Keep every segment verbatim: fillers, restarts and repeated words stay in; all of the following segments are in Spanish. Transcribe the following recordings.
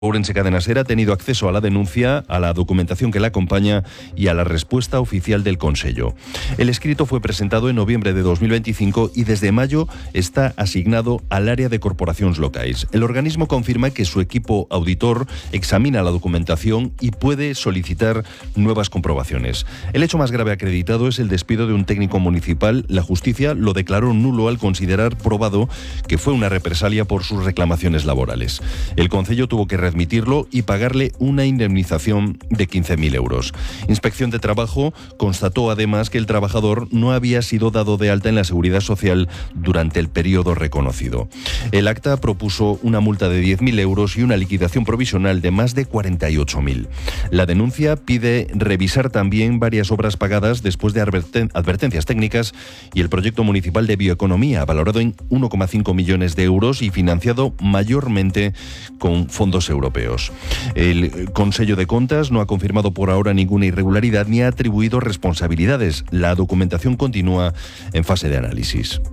Ourense Cadena Ser ha tenido acceso a la denuncia, a la documentación que la acompaña y a la respuesta oficial del Consello. El escrito fue presentado en noviembre de dos mil veinticinco y desde mayo está asignado al área de corporacións locais. El organismo confirma que su equipo auditor examina la documentación y puede solicitar nuevas comprobaciones. El hecho más grave acreditado es el despido de un técnico municipal. La justicia lo declaró nulo al considerar probado que fue una represalia por sus reclamaciones laborales. El Concello tuvo que admitirlo y pagarle una indemnización de quince mil euros. Inspección de Trabajo constató además que el trabajador no había sido dado de alta en la Seguridad Social durante el periodo reconocido. El acta propuso una multa de diez mil euros y una liquidación provisional de más de cuarenta y ocho mil. La denuncia pide revisar también varias obras pagadas después de adverten- advertencias técnicas y el proyecto municipal de bioeconomía, valorado en uno coma cinco millones de euros y financiado mayormente con fondos europeos. europeos. El Consello de Contas no ha confirmado por ahora ninguna irregularidad ni ha atribuido responsabilidades. La documentación continúa en fase de análisis.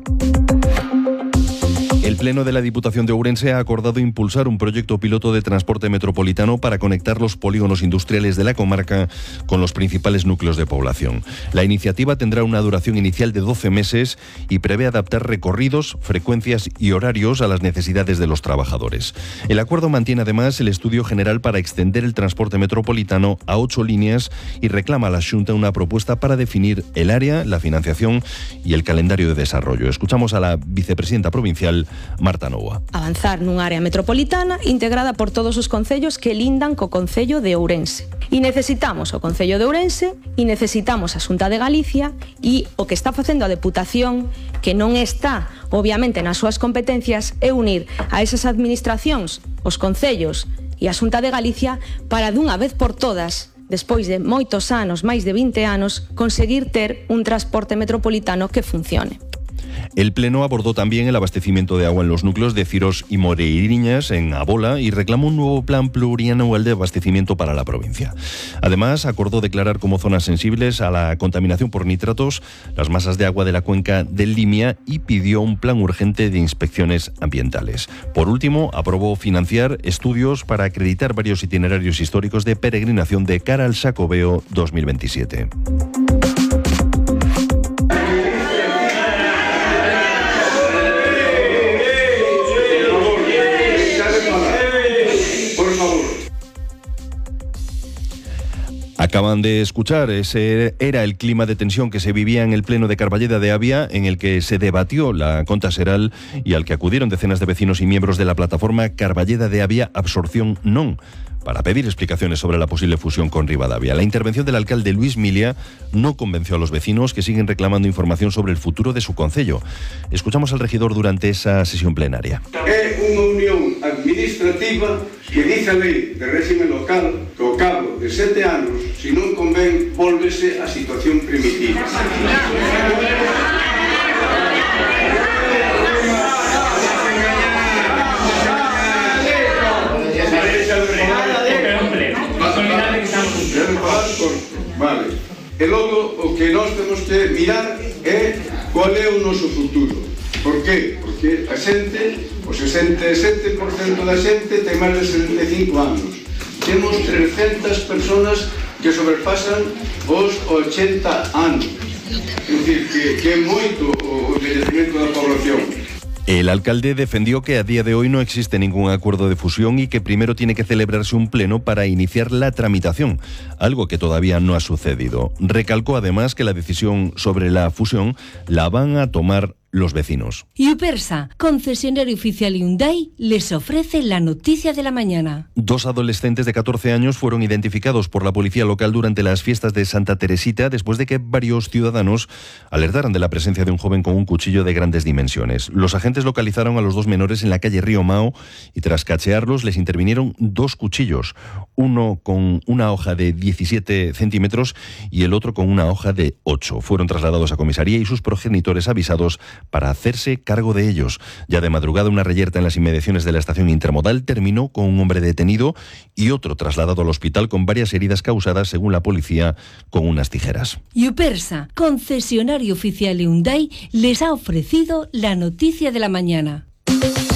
El Pleno de la Diputación de Ourense ha acordado impulsar un proyecto piloto de transporte metropolitano para conectar los polígonos industriales de la comarca con los principales núcleos de población. La iniciativa tendrá una duración inicial de doce meses y prevé adaptar recorridos, frecuencias y horarios a las necesidades de los trabajadores. El acuerdo mantiene además el estudio general para extender el transporte metropolitano a ocho líneas y reclama a la Xunta una propuesta para definir el área, la financiación y el calendario de desarrollo. Escuchamos a la vicepresidenta provincial, Marta Noua. Avanzar nun área metropolitana integrada por todos os concellos que lindan co Concello de Ourense. E necesitamos o Concello de Ourense e necesitamos a Xunta de Galicia e o que está facendo a Deputación, que non está obviamente nas súas competencias, é unir a esas administracións, os concellos e a Xunta de Galicia para dunha vez por todas, despois de moitos anos, máis de vinte anos, conseguir ter un transporte metropolitano que funcione. El Pleno abordó también el abastecimiento de agua en los núcleos de Ciros y Moreiriñas, en Abola, y reclamó un nuevo plan plurianual de abastecimiento para la provincia. Además, acordó declarar como zonas sensibles a la contaminación por nitratos las masas de agua de la cuenca del Limia y pidió un plan urgente de inspecciones ambientales. Por último, aprobó financiar estudios para acreditar varios itinerarios históricos de peregrinación de cara al Xacobeo dos mil veintisiete. Acaban de escuchar, ese era el clima de tensión que se vivía en el Pleno de Carballeda de Avia, en el que se debatió la conta xeral y al que acudieron decenas de vecinos y miembros de la plataforma Carballeda de Avia Absorción Non, para pedir explicaciones sobre la posible fusión con Ribadavia. La intervención del alcalde Luis Milia no convenció a los vecinos, que siguen reclamando información sobre el futuro de su concello. Escuchamos al regidor durante esa sesión plenaria. É unha unión administrativa que dice a lei de réxime local que ao cabo de sete anos, se non convén, volvese a situación primitiva. Vale. E logo o que nós temos que mirar é qual é o noso futuro. Por qué? Porque a xente, o sesenta e sete por cento da xente ten máis de setenta e cinco anos. Temos trescentas personas que sobrepasan os ochenta anos. É dicir, que, que é moito o envellecemento da población. El alcalde defendió que a día de hoy no existe ningún acuerdo de fusión y que primero tiene que celebrarse un pleno para iniciar la tramitación, algo que todavía no ha sucedido. Recalcó además que la decisión sobre la fusión la van a tomar los vecinos. Yupersa, concesionario oficial Hyundai, les ofrece la noticia de la mañana. Dos adolescentes de catorce años fueron identificados por la policía local durante las fiestas de Santa Teresita después de que varios ciudadanos alertaran de la presencia de un joven con un cuchillo de grandes dimensiones. Los agentes localizaron a los dos menores en la calle Río Mao y tras cachearlos les intervinieron dos cuchillos, uno con una hoja de diecisiete centímetros y el otro con una hoja de ocho. Fueron trasladados a comisaría y sus progenitores avisados para hacerse cargo de ellos. Ya de madrugada, una reyerta en las inmediaciones de la estación intermodal terminó con un hombre detenido y otro trasladado al hospital con varias heridas causadas, según la policía, con unas tijeras. Yupersa, concesionario oficial Hyundai, les ha ofrecido la noticia de la mañana.